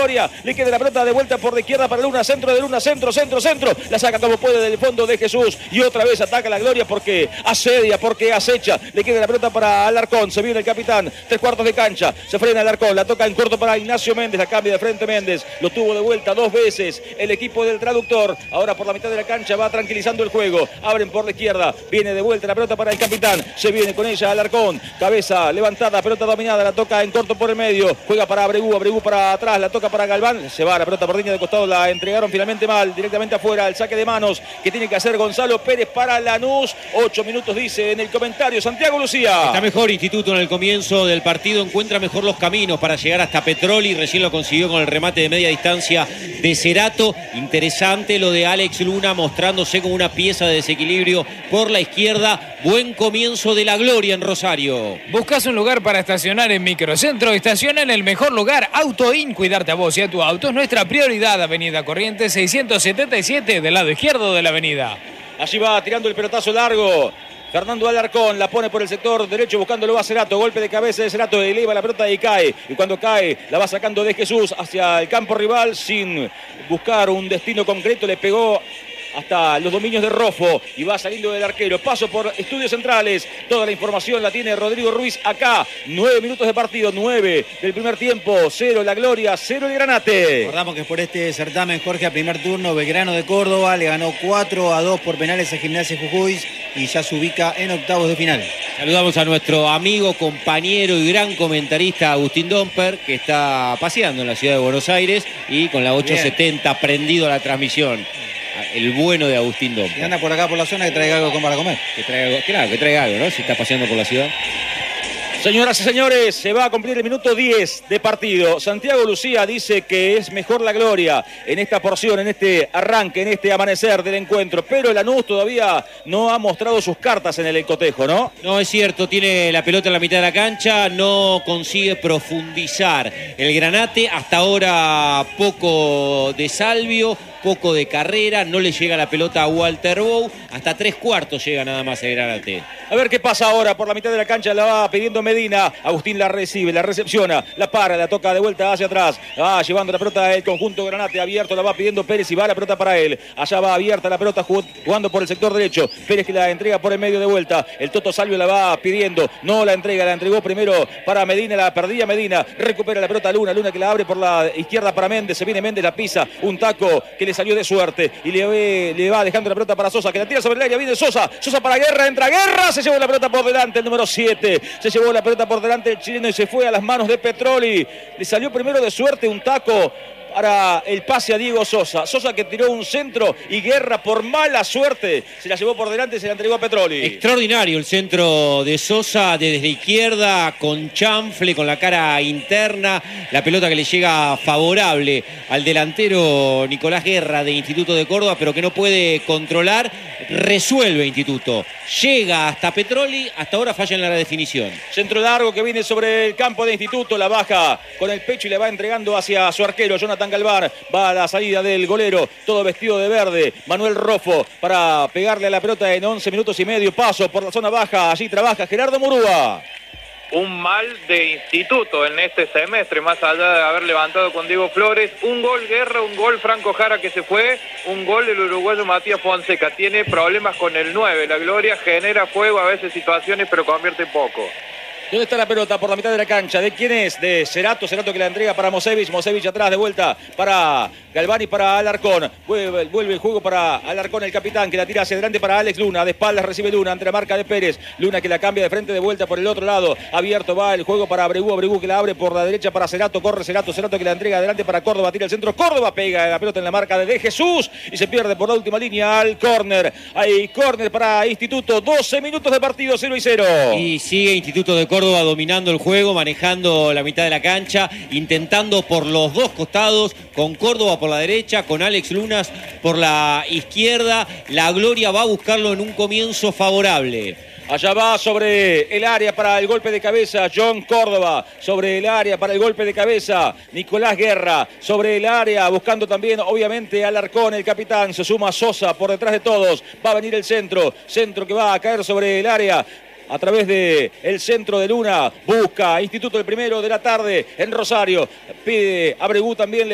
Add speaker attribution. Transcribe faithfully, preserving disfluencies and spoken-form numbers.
Speaker 1: Gloria. Le queda la pelota de vuelta por la izquierda para Luna. Centro de Luna, centro, centro, centro. La saca como puede del fondo de Jesús. Y otra vez ataca la Gloria porque asedia, porque acecha. Le queda la pelota para Alarcón. Se viene el capitán. Tres cuartos de cancha. Se frena Alarcón. La toca en corto para Ignacio Méndez. La cambia de frente Méndez. Lo tuvo de vuelta dos veces el equipo del traductor. Ahora por la mitad de la cancha va tranquilizando el juego. Abren por la izquierda. Viene de vuelta la pelota para el capitán. Se viene con ella Alarcón. Cabeza levantada. Pelota dominada. La toca en corto por el medio. Juega para Abregu. Abregu para atrás. La toca para Galván. Se va la pelota por línea de costado. La entregaron finalmente mal. Directamente afuera. El saque de manos que tiene que hacer Gonzalo Pérez para Lanús. Ocho minutos dice en el comentario Santiago Lucía.
Speaker 2: Está mejor Instituto en el comienzo del partido. Encuentra mejor los caminos para llegar hasta Petroli. Recién lo consiguió con el remate de media distancia de Cerato. Interesante lo de Alex Luna mostrándose como una pieza de desequilibrio por la izquierda. Buen comienzo de la Gloria en Rosario.
Speaker 3: ¿Buscas un lugar para estacionar en Microcentro? Estaciona en el mejor lugar. AutoIn. Cuidarte a vos y a tu auto es nuestra prioridad. Avenida Corrientes seiscientos setenta y siete del lado izquierdo de la avenida.
Speaker 1: Allí va tirando el pelotazo largo Fernando Alarcón, la pone por el sector derecho buscándolo a Cerato, golpe de cabeza de Cerato, eleva la pelota y cae, y cuando cae la va sacando de Jesús hacia el campo rival sin buscar un destino concreto, le pegó hasta los dominios de Rofo y va saliendo del arquero. Paso por Estudios Centrales. Toda la información la tiene Rodrigo Ruiz acá. Nueve minutos de partido, nueve del primer tiempo. Cero la Gloria, cero el Granate.
Speaker 4: Recordamos que por este certamen, Jorge, a primer turno, Belgrano de Córdoba le ganó cuatro a dos por penales a Gimnasia Jujuy y ya se ubica en octavos de final.
Speaker 2: Saludamos a nuestro amigo, compañero y gran comentarista Agustín Domper, que está paseando en la ciudad de Buenos Aires y con la ochocientos setenta prendido a la transmisión. El bueno de Agustín Domper.
Speaker 4: Si anda por acá por la zona, que traiga algo para comer.
Speaker 2: Que traiga algo, claro, que traiga algo, ¿no? Si está paseando por la ciudad.
Speaker 1: Señoras y señores, se va a cumplir el minuto diez de partido. Santiago Lucía dice que es mejor la Gloria en esta porción, en este arranque, en este amanecer del encuentro. Pero Lanús todavía no ha mostrado sus cartas en el cotejo, ¿no?
Speaker 2: No, es cierto, tiene la pelota en la mitad de la cancha, no consigue profundizar el Granate. Hasta ahora poco de Salvio, poco de carrera, no le llega la pelota a Walter Bow. Hasta tres cuartos llega nada más el Granate.
Speaker 1: A ver qué pasa ahora por la mitad de la cancha, la va pidiendo Medina. Agustín la recibe, la recepciona, la para, la toca de vuelta hacia atrás. Va llevando la pelota el conjunto Granate abierto, la va pidiendo Pérez y va la pelota para él. Allá va abierta la pelota jugando por el sector derecho. Pérez que la entrega por el medio de vuelta. El Toto Salvio la va pidiendo, no la entrega, la entregó primero para Medina, la perdía Medina. Recupera la pelota Luna, Luna que la abre por la izquierda para Méndez. Se viene Méndez, la pisa, un taco que le salió de suerte y le, ve, le va dejando la pelota para Sosa, que la tira sobre el área. Viene Sosa, Sosa para Guerra, entra Guerra, se llevó la pelota por delante, el número siete, se llevó la pelota por delante el chileno y se fue a las manos de Petroli. Le salió primero de suerte un taco para el pase a Diego Sosa. Sosa que tiró un centro y Guerra por mala suerte se la llevó por delante y se la entregó a Petroli.
Speaker 2: Extraordinario el centro de Sosa desde la izquierda con chanfle, con la cara interna. La pelota que le llega favorable al delantero Nicolás Guerra de Instituto de Córdoba, pero que no puede controlar. Resuelve Instituto. Llega hasta Petroli, hasta ahora falla en la definición.
Speaker 1: Centro largo que viene sobre el campo de Instituto, la baja con el pecho y le va entregando hacia su arquero Jonathan Galván. Va a la salida del golero, todo vestido de verde, Manuel Rofo, para pegarle a la pelota en once minutos y medio. Paso por la zona baja, allí trabaja Gerardo Murúa.
Speaker 5: Un mal de Instituto en este semestre, más allá de haber levantado con Diego Flores. Un gol Guerra, un gol Franco Jara que se fue, un gol del uruguayo Matías Fonseca. Tiene problemas con el nueve. La Gloria genera fuego, a veces situaciones, pero convierte poco.
Speaker 1: ¿Dónde está la pelota? Por la mitad de la cancha. ¿De quién es? De Cerato. Cerato que la entrega para Mosevich. Mosevich atrás de vuelta para Galván y para Alarcón. Vuelve, vuelve el juego para Alarcón, el capitán, que la tira hacia adelante para Alex Luna. De espaldas recibe Luna ante la marca de Pérez. Luna que la cambia de frente de vuelta por el otro lado. Abierto va el juego para Abregu. Abregu que la abre por la derecha para Cerato. Corre Cerato. Cerato que la entrega adelante para Córdoba. Tira el centro. Córdoba pega la pelota en la marca de De Jesús y se pierde por la última línea al córner. Hay córner para Instituto. doce minutos de partido, cero y cero.
Speaker 2: Y sigue Instituto de Córdoba dominando el juego, manejando la mitad de la cancha, intentando por los dos costados, con Córdoba por la derecha, con Alex Lunas por la izquierda. La Gloria va a buscarlo en un comienzo favorable.
Speaker 1: Allá va sobre el área para el golpe de cabeza John Córdoba, sobre el área para el golpe de cabeza Nicolás Guerra, sobre el área buscando también obviamente Alarcón, el capitán. Se suma Sosa por detrás de todos, va a venir el centro, centro que va a caer sobre el área a través de el centro de Luna. Busca Instituto el primero de la tarde en Rosario, pide Abregu también.